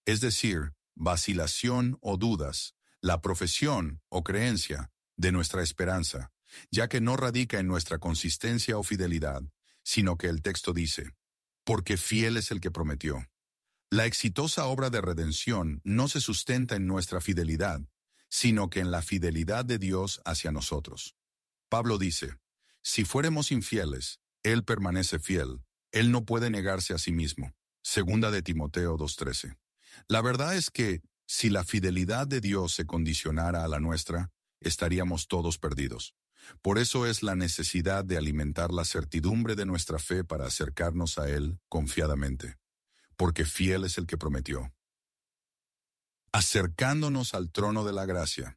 es decir, vacilación o dudas, la profesión o creencia de nuestra esperanza, ya que no radica en nuestra consistencia o fidelidad, sino que el texto dice, porque fiel es el que prometió. La exitosa obra de redención no se sustenta en nuestra fidelidad, sino que en la fidelidad de Dios hacia nosotros. Pablo dice, si fuéramos infieles, Él permanece fiel, Él no puede negarse a sí mismo. Segunda de Timoteo 2:13. La verdad es que, si la fidelidad de Dios se condicionara a la nuestra, estaríamos todos perdidos. Por eso es la necesidad de alimentar la certidumbre de nuestra fe para acercarnos a Él confiadamente, porque fiel es el que prometió. Acercándonos al trono de la gracia.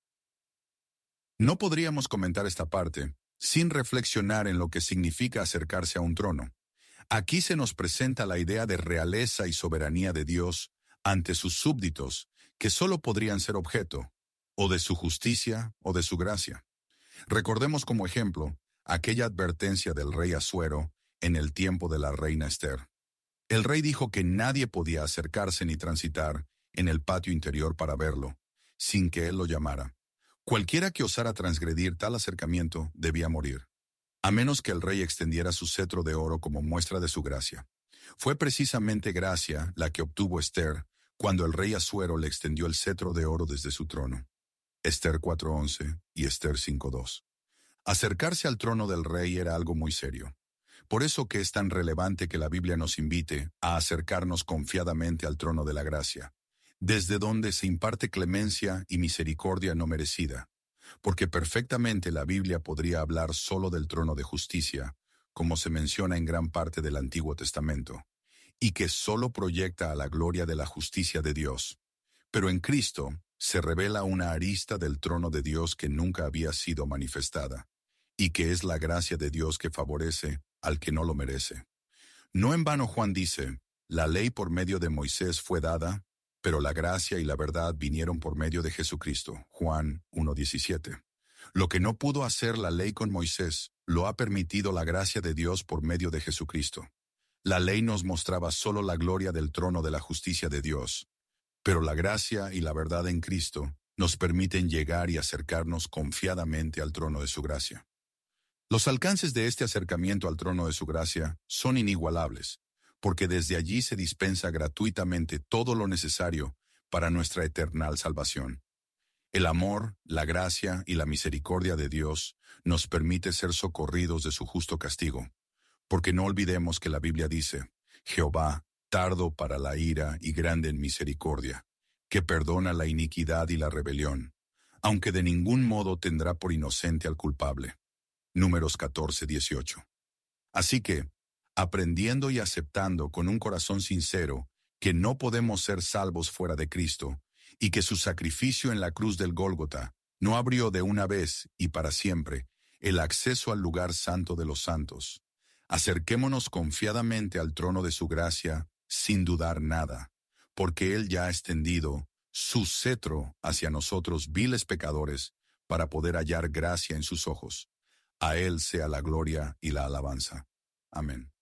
No podríamos comentar esta parte sin reflexionar en lo que significa acercarse a un trono. Aquí se nos presenta la idea de realeza y soberanía de Dios ante sus súbditos, que solo podrían ser objeto, o de su justicia o de su gracia. Recordemos como ejemplo aquella advertencia del rey Asuero en el tiempo de la reina Esther. El rey dijo que nadie podía acercarse ni transitar en el patio interior para verlo, sin que él lo llamara. Cualquiera que osara transgredir tal acercamiento debía morir, a menos que el rey extendiera su cetro de oro como muestra de su gracia. Fue precisamente gracia la que obtuvo Esther cuando el rey Asuero le extendió el cetro de oro desde su trono. Esther 4:11 y Esther 5:2. Acercarse al trono del rey era algo muy serio. Por eso que es tan relevante que la Biblia nos invite a acercarnos confiadamente al trono de la gracia, desde donde se imparte clemencia y misericordia no merecida, porque perfectamente la Biblia podría hablar solo del trono de justicia, como se menciona en gran parte del Antiguo Testamento, y que solo proyecta a la gloria de la justicia de Dios. Pero en Cristo se revela una arista del trono de Dios que nunca había sido manifestada, y que es la gracia de Dios que favorece al que no lo merece. No en vano Juan dice, la ley por medio de Moisés fue dada, pero la gracia y la verdad vinieron por medio de Jesucristo. Juan 1:17. Lo que no pudo hacer la ley con Moisés, lo ha permitido la gracia de Dios por medio de Jesucristo. La ley nos mostraba solo la gloria del trono de la justicia de Dios, pero la gracia y la verdad en Cristo nos permiten llegar y acercarnos confiadamente al trono de su gracia. Los alcances de este acercamiento al trono de su gracia son inigualables, porque desde allí se dispensa gratuitamente todo lo necesario para nuestra eternal salvación. El amor, la gracia y la misericordia de Dios nos permite ser socorridos de su justo castigo, porque no olvidemos que la Biblia dice, Jehová, tardo para la ira y grande en misericordia, que perdona la iniquidad y la rebelión, aunque de ningún modo tendrá por inocente al culpable. Números 14:18. Así que, aprendiendo y aceptando con un corazón sincero que no podemos ser salvos fuera de Cristo, y que su sacrificio en la cruz del Gólgota no abrió de una vez y para siempre el acceso al lugar santo de los santos, acerquémonos confiadamente al trono de su gracia sin dudar nada, porque Él ya ha extendido su cetro hacia nosotros viles pecadores para poder hallar gracia en sus ojos. A Él sea la gloria y la alabanza. Amén.